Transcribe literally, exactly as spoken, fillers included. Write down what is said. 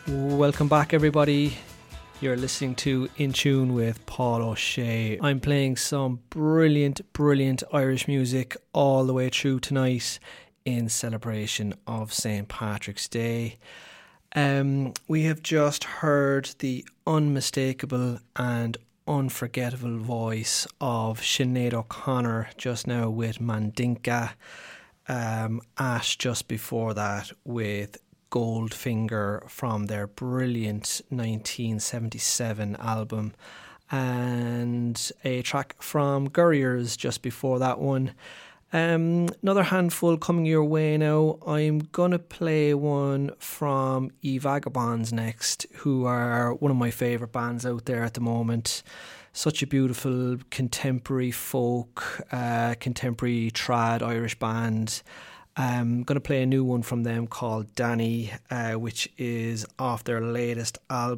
Welcome back, everybody. You're listening to In Tune with Paul O'Shea. I'm playing some brilliant, brilliant Irish music all the way through tonight in celebration of Saint Patrick's Day. Um, we have just heard the unmistakable and unforgettable voice of Sinead O'Connor just now with Mandinka. Um, Ash just before that with Goldfinger from their brilliant nineteen seventy-seven album, and a track from Gurriers just before that one. Um, another handful coming your way now. I'm gonna play one from E Vagabonds next, who are one of my favourite bands out there at the moment. Such a beautiful contemporary folk, uh, contemporary trad Irish band. I'm going to play a new one from them called Danny, uh, which is off their latest album.